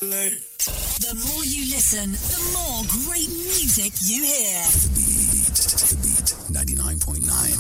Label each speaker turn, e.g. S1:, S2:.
S1: The more you listen, the more great music you hear.
S2: The Beat 99.9.